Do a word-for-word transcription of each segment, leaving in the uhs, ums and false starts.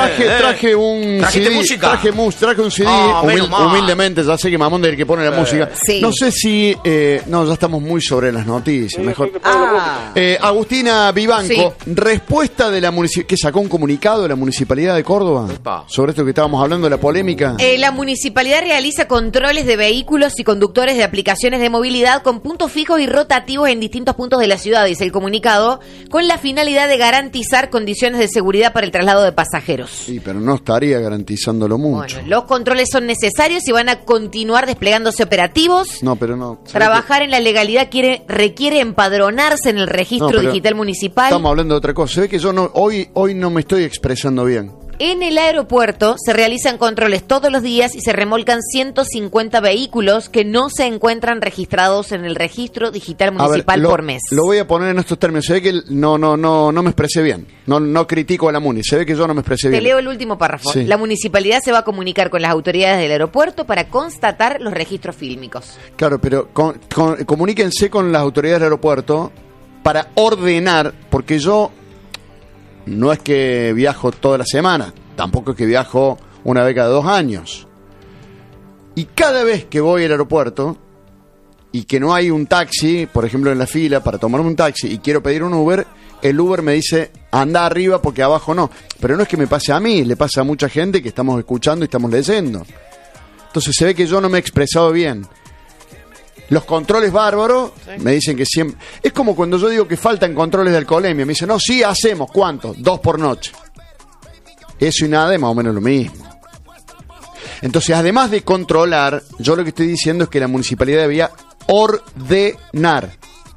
traje, traje un ¿Trajiste C D, música? Traje, mus, traje un C D, Ah, humil- menos mal. humildemente, ya sé que Mamón del que pone la Eh, música. sí. No sé si, eh, no, ya estamos muy sobre las noticias, mejor. Ah, Eh, Agustina Vivanco, Sí. respuesta de la municipalidad, que sacó un comunicado de la Municipalidad de Córdoba Epa. sobre esto que estábamos hablando de la polémica. Eh, la municipalidad realiza controles de vehículos y conductores de aplicaciones de movilidad con puntos fijos y rotativos en distintos puntos de la ciudad, dice el comunicado, con la finalidad de garantizar condiciones de seguridad para el traslado de pasajeros. Sí, pero no estaría garantizándolo mucho. Bueno, los controles son necesarios y van a continuar desplegándose operativos. No, pero no. ¿sabes Trabajar en la legalidad quiere, requiere empadronarse en el No, registro pero digital municipal. Estamos hablando de otra cosa. Se ve que yo no, hoy, hoy no me estoy expresando bien. En el aeropuerto se realizan controles todos los días y se remolcan ciento cincuenta vehículos que no se encuentran registrados en el registro digital A ver, municipal lo, por mes. Lo voy a poner en estos términos. Se ve que no, no, no, no me expresé bien. No, no critico a la Muni. Se ve que yo no me expresé Te bien. leo el último párrafo. Sí. La municipalidad se va a comunicar con las autoridades del aeropuerto para constatar los registros fílmicos. Claro, pero con- con- comuníquense con las autoridades del aeropuerto para ordenar, porque yo no es que viajo toda la semana, tampoco es que viajo una vez cada dos años. Y cada vez que voy al aeropuerto y que no hay un taxi, por ejemplo en la fila para tomarme un taxi y quiero pedir un Uber, el Uber me dice anda arriba porque abajo no. Pero no es que me pase a mí, le pasa a mucha gente que estamos escuchando y estamos leyendo. Entonces se ve que yo no me he expresado bien. Los controles bárbaros, me dicen que siempre... Es como cuando yo digo que faltan controles de alcoholemia. Me dicen, no, sí, hacemos. ¿Cuántos? Dos por noche. Eso y nada es más o menos lo mismo. Entonces, además de controlar, yo lo que estoy diciendo es que la municipalidad debía ordenar.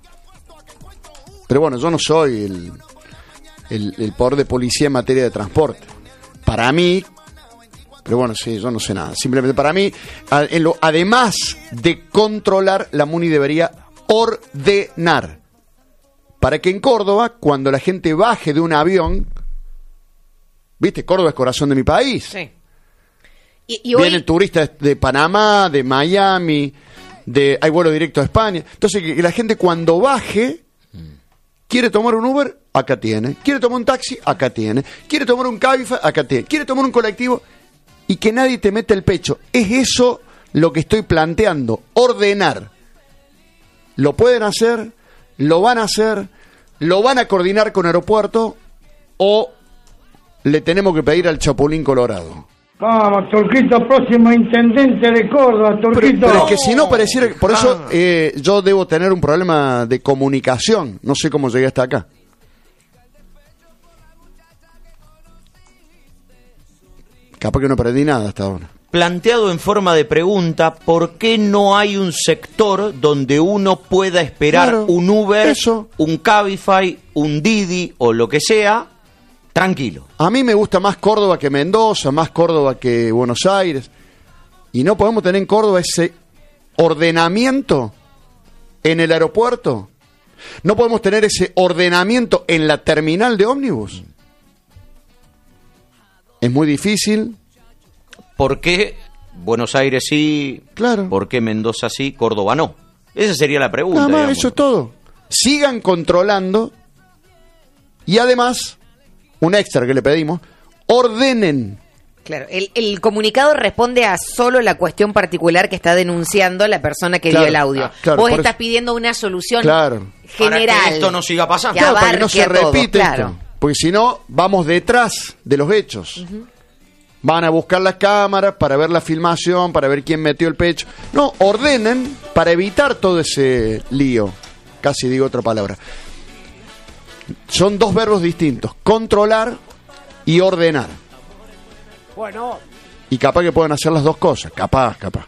Pero bueno, yo no soy el, el, el poder de policía en materia de transporte. Para mí... Pero bueno, sí, yo no sé nada. Simplemente para mí, a- en lo- además de controlar, la Muni debería ordenar. Para que en Córdoba, cuando la gente baje de un avión, viste, Córdoba es corazón de mi país. Sí. Y, y hoy, Vienen turistas de Panamá, de Miami, de hay vuelo directo a España. Entonces, que, que la gente cuando baje, quiere tomar un Uber, acá tiene. Quiere tomar un taxi, acá tiene. Quiere tomar un Cabify, acá tiene. Quiere tomar un colectivo... Y que nadie te mete el pecho. Es eso lo que estoy planteando. Ordenar. Lo pueden hacer, lo van a hacer, lo van a coordinar con aeropuerto o le tenemos que pedir al Chapulín Colorado. Vamos, Turquito, próximo intendente de Córdoba, Pero, Turquito. pero es que si no pareciera... Por eso eh, yo debo tener un problema de comunicación. No sé cómo llegué hasta acá. Capaz que no aprendí nada hasta ahora. Planteado en forma de pregunta, ¿por qué no hay un sector donde uno pueda esperar Claro, un Uber, eso. un Cabify, un Didi o lo que sea, tranquilo? A mí me gusta más Córdoba que Mendoza, más Córdoba que Buenos Aires. Y no podemos tener en Córdoba ese ordenamiento en el aeropuerto. No podemos tener ese ordenamiento en la terminal de ómnibus. Es muy difícil. ¿Por qué Buenos Aires sí? Claro. ¿Por qué Mendoza sí? Córdoba no. Esa sería la pregunta. Nada más, digamos. eso es todo. Sigan controlando y además, un extra que le pedimos, ordenen. claro, el, el comunicado responde a solo la cuestión particular que está denunciando la persona que Claro, dio el audio. ah, claro, Vos por estás eso- pidiendo una solución Claro. general. Para que esto no siga pasando. Que Claro, para que no abarque se a todo, repite claro. esto. Porque si no, vamos detrás de los hechos. Van a buscar las cámaras para ver la filmación, para ver quién metió el pecho. No, ordenen para evitar todo ese lío. Casi digo otra palabra. Son dos verbos distintos. Controlar y ordenar. Bueno, Y capaz que pueden hacer las dos cosas. Capaz, capaz.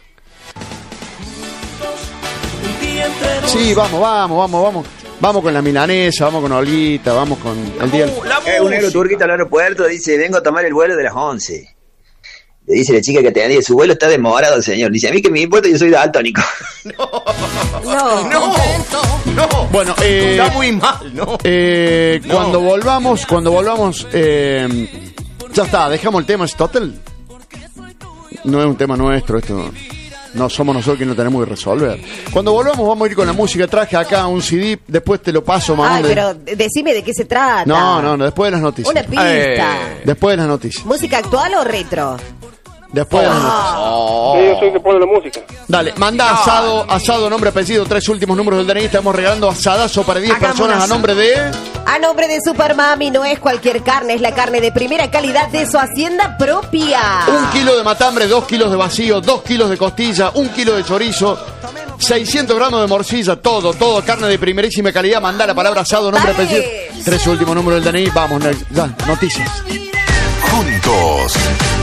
Sí, vamos, vamos, vamos, vamos. Vamos con la milanesa, vamos con Olguita, vamos con el día del... Eh, un negro turquito al aeropuerto dice, vengo a tomar el vuelo de las once. Le dice la chica que te dice, su vuelo está demorado, señor. Dice, a mí que me importa, yo soy daltónico. No. No, no. Bueno, eh, Está muy mal, ¿no? eh, No. cuando volvamos, cuando volvamos, eh, ya está, dejamos el tema Aristotle. No es un tema nuestro esto. no somos nosotros que no tenemos que resolver. Cuando volvamos vamos a ir con la música. Traje acá un C D, después te lo paso, mamá. Ay, pero decime de qué se trata. No, no, no, después de las noticias. Una pista. Eh. Después de las noticias. ¿Música actual o retro? Después de las noticias. Oh. Sí, yo soy el que pone la música. Dale, manda asado, asado, nombre, apellido, tres últimos números del D N I. Estamos regalando asadazo para diez personas a nombre de... A nombre de Supermami. No es cualquier carne, es la carne de primera calidad de su hacienda propia. Un kilo de matambre, dos kilos de vacío, dos kilos de costilla, un kilo de chorizo, seiscientos gramos de morcilla, todo, todo, carne de primerísima calidad. Manda la palabra asado, nombre, Dale. apellido, tres últimos números del D N I. Vamos, ya, noticias. Juntos.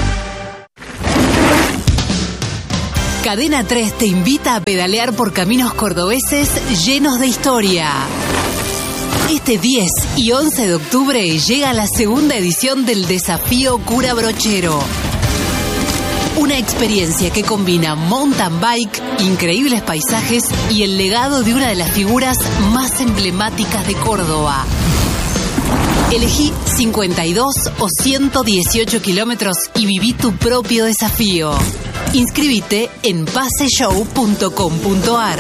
Cadena tres te invita a pedalear por caminos cordobeses llenos de historia. Este diez y once de octubre llega la segunda edición del Desafío Cura Brochero. Una experiencia que combina mountain bike, increíbles paisajes y el legado de una de las figuras más emblemáticas de Córdoba. Elegí cincuenta y dos o ciento dieciocho kilómetros y viví tu propio desafío. Inscríbete en paseshow punto com punto ar.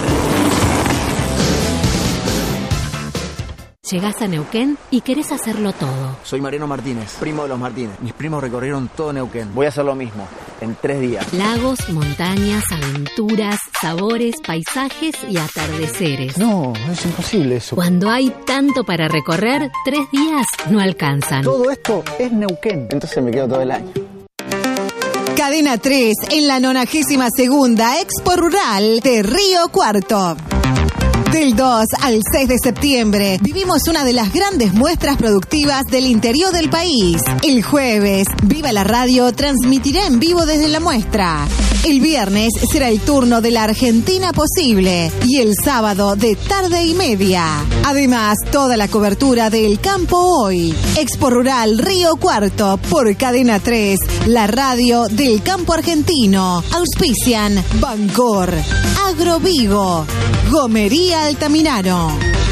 Llegás a Neuquén y querés hacerlo todo. Soy Mariano Martínez, primo de los Martínez. Mis primos recorrieron todo Neuquén. Voy a hacer lo mismo, en tres días. Lagos, montañas, aventuras, sabores, paisajes y atardeceres. No, es imposible eso. Cuando hay tanto para recorrer, tres días no alcanzan. Todo esto es Neuquén. Entonces me quedo todo el año. Cadena tres en la nonagésima segunda Expo Rural de Río Cuarto. Del dos al seis de septiembre vivimos una de las grandes muestras productivas del interior del país. El jueves, Viva la Radio transmitirá en vivo desde la muestra. El viernes será el turno de la Argentina Posible y el sábado de Tarde y Media. Además, toda la cobertura del Campo Hoy. Expo Rural Río Cuarto por Cadena tres, la radio del campo argentino. Auspician Bancor, Agrovivo, Gomería Altamirano.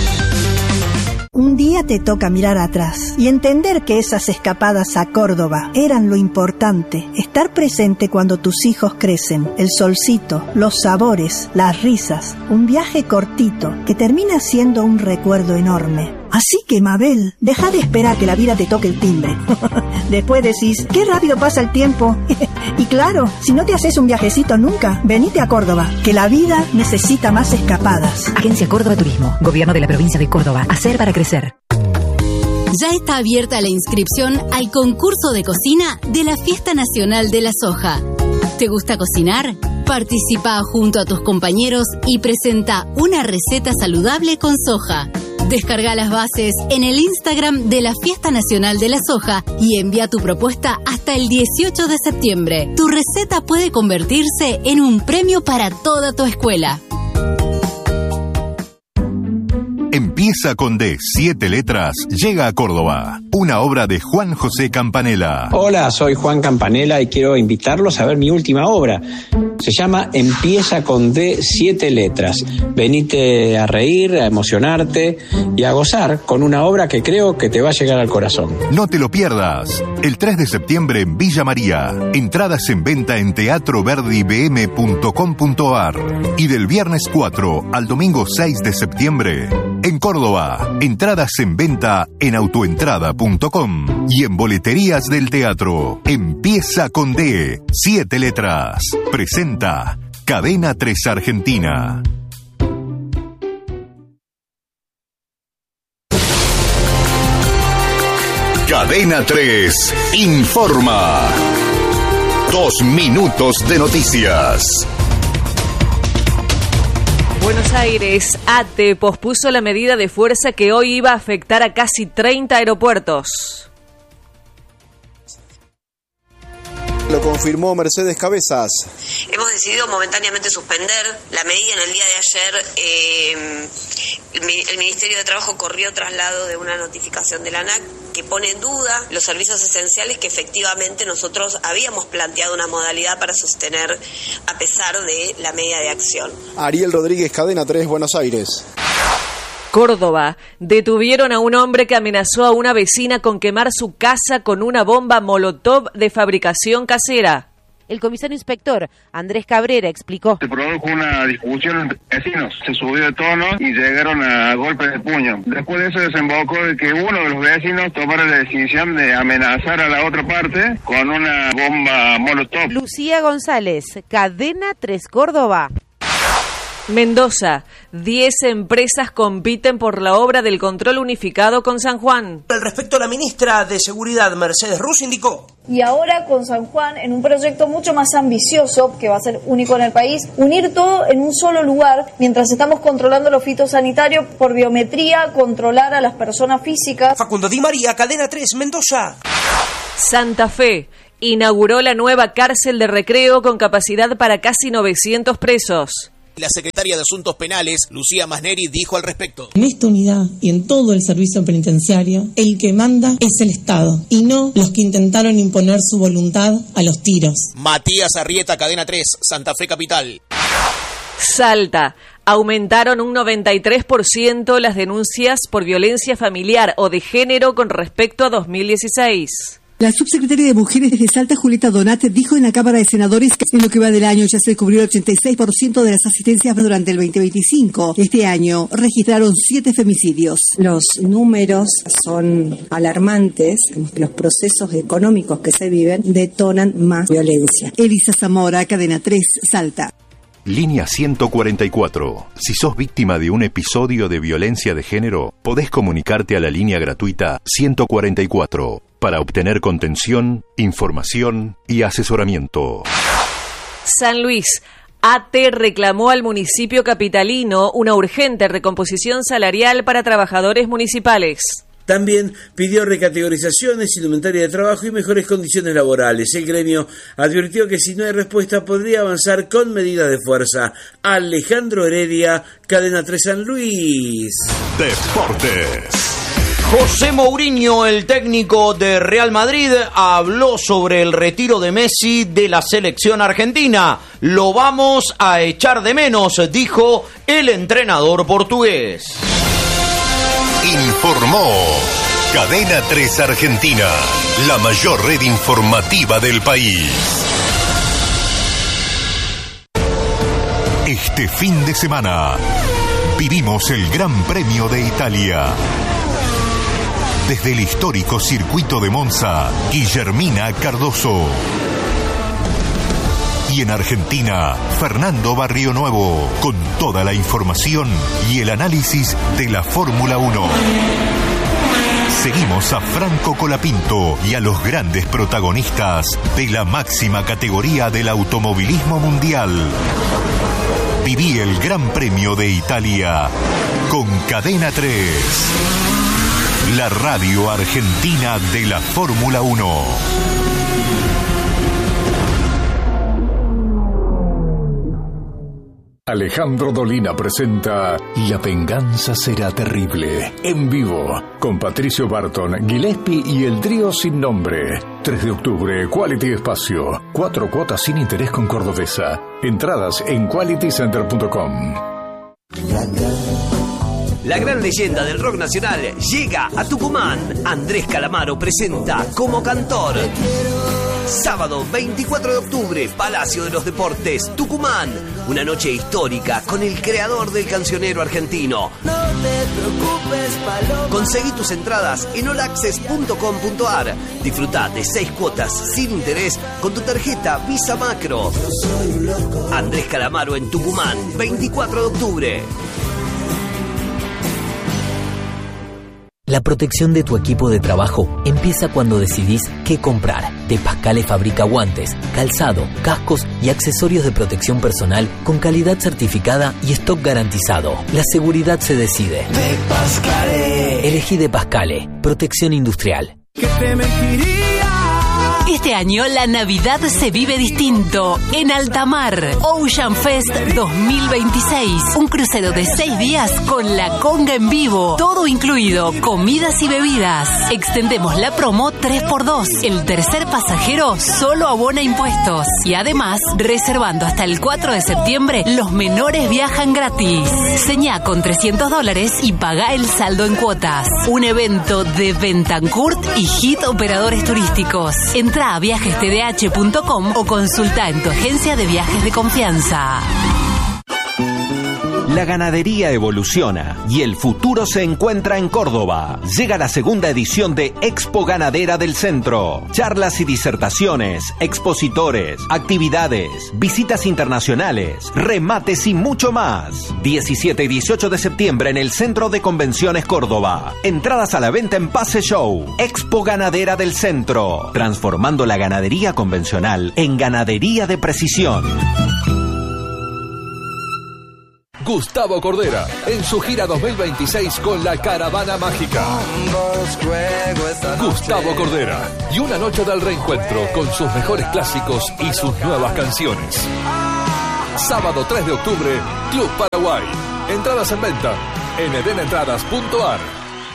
Un día te toca mirar atrás y entender que esas escapadas a Córdoba eran lo importante. Estar presente cuando tus hijos crecen, el solcito, los sabores, las risas. Un viaje cortito que termina siendo un recuerdo enorme. Así que, Mabel, deja de esperar que la vida te toque el timbre. Después decís, qué rápido pasa el tiempo. Y claro, si no te haces un viajecito nunca, venite a Córdoba, que la vida necesita más escapadas. Agencia Córdoba Turismo, Gobierno de la Provincia de Córdoba. Hacer para crecer. Ya está abierta la inscripción al concurso de cocina de la Fiesta Nacional de la Soja. ¿Te gusta cocinar? Participa junto a tus compañeros y presenta una receta saludable con soja. Descarga las bases en el Instagram de la Fiesta Nacional de la Soja y envía tu propuesta hasta el dieciocho de septiembre. Tu receta puede convertirse en un premio para toda tu escuela. Empieza con D, siete letras, llega a Córdoba. Una obra de Juan José Campanella. Hola, soy Juan Campanella y quiero invitarlos a ver mi última obra. Se llama Empieza con D, siete letras. Venite a reír, a emocionarte y a gozar con una obra que creo que te va a llegar al corazón. No te lo pierdas. El tres de septiembre en Villa María. Entradas en venta en teatro verdi b m punto com punto ar. Y del viernes cuatro al domingo seis de septiembre en Córdoba. Entradas en venta en autoentrada punto com y en boleterías del teatro. Empieza con D, siete letras. Presenta Cadena tres Argentina. Cadena tres informa. Dos minutos de noticias. Buenos Aires, ATE pospuso la medida de fuerza que hoy iba a afectar a casi treinta aeropuertos. Lo confirmó Mercedes Cabezas. Hemos decidido momentáneamente suspender la medida. En el día de ayer eh, el, el Ministerio de Trabajo corrió traslado de una notificación de la ANAC que pone en duda los servicios esenciales que efectivamente nosotros habíamos planteado una modalidad para sostener a pesar de la medida de acción. Ariel Rodríguez, Cadena tres, Buenos Aires. Córdoba. Detuvieron a un hombre que amenazó a una vecina con quemar su casa con una bomba Molotov de fabricación casera. El comisario inspector Andrés Cabrera explicó. Se produjo una discusión entre vecinos, se subió de tono y llegaron a golpes de puño. Después de eso desembocó de que uno de los vecinos tomara la decisión de amenazar a la otra parte con una bomba molotov. Lucía González, Cadena tres Córdoba. Mendoza, diez empresas compiten por la obra del control unificado con San Juan. Al respecto, la ministra de Seguridad, Mercedes Ruz, indicó. Y ahora con San Juan, en un proyecto mucho más ambicioso, que va a ser único en el país, unir todo en un solo lugar, mientras estamos controlando lo fitosanitario por biometría, controlar a las personas físicas. Facundo Di María, Cadena tres, Mendoza. Santa Fe inauguró la nueva cárcel de recreo con capacidad para casi novecientos presos. La secretaria de Asuntos Penales, Lucía Masneri, dijo al respecto. En esta unidad y en todo el servicio penitenciario, el que manda es el Estado y no los que intentaron imponer su voluntad a los tiros. Matías Arrieta, Cadena tres, Santa Fe Capital. Salta. Aumentaron un noventa y tres por ciento las denuncias por violencia familiar o de género con respecto a dos mil dieciséis. La subsecretaria de Mujeres de Salta, Julieta Donat, dijo en la Cámara de Senadores que en lo que va del año ya se cubrió el ochenta y seis por ciento de las asistencias durante el veinte veinticinco. Este año registraron siete femicidios. Los números son alarmantes. Los procesos económicos que se viven detonan más violencia. Elisa Zamora, Cadena tres, Salta. Línea ciento cuarenta y cuatro. Si sos víctima de un episodio de violencia de género, podés comunicarte a la línea gratuita ciento cuarenta y cuatro para obtener contención, información y asesoramiento. San Luis. A T reclamó al municipio capitalino una urgente recomposición salarial para trabajadores municipales. También pidió recategorizaciones, indumentaria de trabajo y mejores condiciones laborales. El gremio advirtió que si no hay respuesta podría avanzar con medidas de fuerza. Alejandro Heredia, Cadena tres San Luis. Deportes. José Mourinho, el técnico de Real Madrid, habló sobre el retiro de Messi de la selección argentina. Lo vamos a echar de menos, dijo el entrenador portugués. Informó Cadena tres Argentina, la mayor red informativa del país. Este fin de semana vivimos el Gran Premio de Italia. Desde el histórico circuito de Monza, Guillermina Cardoso. Y en Argentina, Fernando Barrionuevo, con toda la información y el análisis de la Fórmula uno. Seguimos a Franco Colapinto y a los grandes protagonistas de la máxima categoría del automovilismo mundial. Viví el Gran Premio de Italia con Cadena tres, la radio argentina de la Fórmula uno. Alejandro Dolina presenta La venganza será terrible, en vivo, con Patricio Barton, Gillespie y el trío sin nombre. tres de octubre, Quality Espacio. Cuatro cuotas sin interés con Cordobesa. Entradas en quality center punto com. La gran leyenda del rock nacional llega a Tucumán. Andrés Calamaro presenta como cantor. Sábado veinticuatro de octubre, Palacio de los Deportes, Tucumán. Una noche histórica con el creador del cancionero argentino. No te preocupes, Paloma. Conseguí tus entradas en all access punto com punto a r. Disfruta de seis cuotas sin interés con tu tarjeta Visa Macro. Andrés Calamaro en Tucumán, veinticuatro de octubre. La protección de tu equipo de trabajo empieza cuando decidís qué comprar. De Pascale fabrica guantes, calzado, cascos y accesorios de protección personal con calidad certificada y stock garantizado. La seguridad se decide. De Pascale. Elegí De Pascale. Protección industrial. ¿Qué te mentiría? Este año la Navidad se vive distinto en Altamar. Ocean Fest dos mil veintiséis. Un crucero de seis días con la conga en vivo. Todo incluido, comidas y bebidas. Extendemos la promo tres por dos. El tercer pasajero solo abona impuestos. Y además, reservando hasta el cuatro de septiembre, los menores viajan gratis. Señá con trescientos dólares y paga el saldo en cuotas. Un evento de Bentancourt y Hit Operadores Turísticos. Entrá Ingresa a viajes t d h punto com o consulta en tu agencia de viajes de confianza. La ganadería evoluciona y el futuro se encuentra en Córdoba. Llega la segunda edición de Expo Ganadera del Centro. Charlas y disertaciones, expositores, actividades, visitas internacionales, remates y mucho más. diecisiete y dieciocho de septiembre en el Centro de Convenciones Córdoba. Entradas a la venta en Pase Show. Expo Ganadera del Centro. Transformando la ganadería convencional en ganadería de precisión. Gustavo Cordera, en su gira dos mil veintiséis con la Caravana Mágica. Gustavo Cordera, y una noche del reencuentro con sus mejores clásicos y sus nuevas canciones. Sábado tres de octubre, Club Paraguay. Entradas en venta en eden entradas punto a r.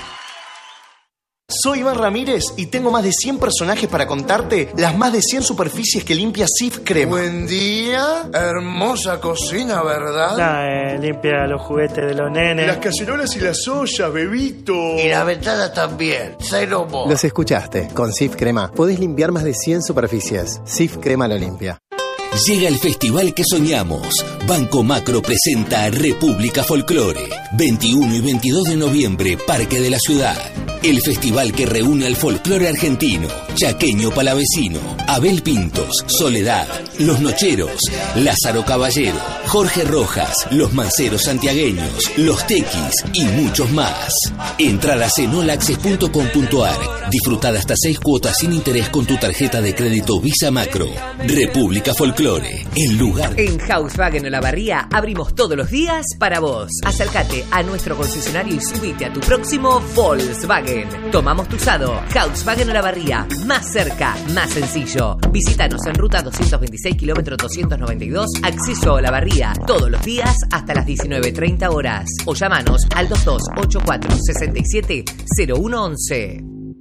Soy Iván Ramírez y tengo más de cien personajes para contarte las más de cien superficies que limpia Sif Crema. Buen día, hermosa cocina, ¿verdad? Nah, eh, limpia los juguetes de los nenes. Las cacerolas y las ollas, bebito. Y la ventana también, cero mo. Los escuchaste, con Sif Crema podés limpiar más de cien superficies. Sif Crema lo limpia. Llega el festival que soñamos. Banco Macro presenta República Folclore. veintiuno y veintidós de noviembre, Parque de la Ciudad. El festival que reúne al folclore argentino, chaqueño palavecino, Abel Pintos, Soledad, Los Nocheros, Lázaro Caballero, Jorge Rojas, Los Manceros Santiagueños, Los Tequis y muchos más. Entradas en all access punto com punto a r. Disfrutad hasta seis cuotas sin interés con tu tarjeta de crédito Visa Macro. República Folclore, el lugar. En Volkswagen Olavarría abrimos todos los días para vos. Acércate a nuestro concesionario y subite a tu próximo Volkswagen. Tomamos tu usado. Volkswagen Olavarría, más cerca, más sencillo. Visítanos en ruta doscientos veintiséis, kilómetro doscientos noventa y dos, acceso a Olavarría, todos los días hasta las diecinueve treinta horas. O llamanos al dos dos ocho cuatro seis siete cero uno once.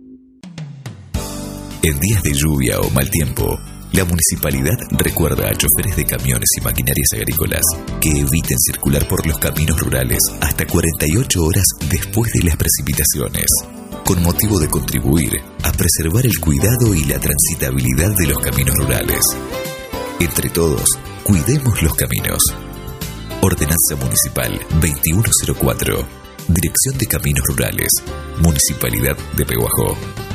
En días de lluvia o mal tiempo, la municipalidad recuerda a choferes de camiones y maquinarias agrícolas que eviten circular por los caminos rurales hasta cuarenta y ocho horas después de las precipitaciones, con motivo de contribuir a preservar el cuidado y la transitabilidad de los caminos rurales. Entre todos, cuidemos los caminos. Ordenanza Municipal veintiuno cero cuatro. Dirección de Caminos Rurales. Municipalidad de Pehuajó.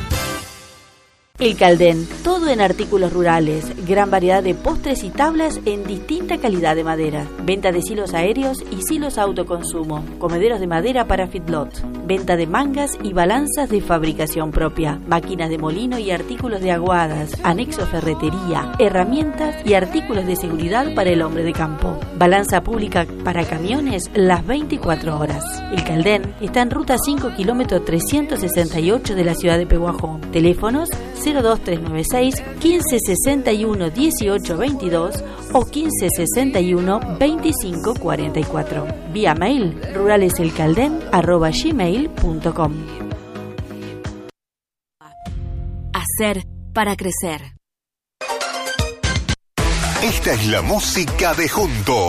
El Caldén, todo en artículos rurales, gran variedad de postres y tablas en distinta calidad de madera, venta de silos aéreos y silos autoconsumo, comederos de madera para feedlot, venta de mangas y balanzas de fabricación propia, máquinas de molino y artículos de aguadas, anexo ferretería, herramientas y artículos de seguridad para el hombre de campo, balanza pública para camiones las veinticuatro horas. El Caldén está en ruta cinco, kilómetro trescientos sesenta y ocho de la ciudad de Pehuajó. Teléfonos cero dos tres nueve seis, quince sesenta y uno, dieciocho veintidós o quince sesenta y uno, veinticinco cuarenta y cuatro. Vía mail ruraleselcalden arroba gmail punto com. Hacer para crecer. Esta es la música de Juntos.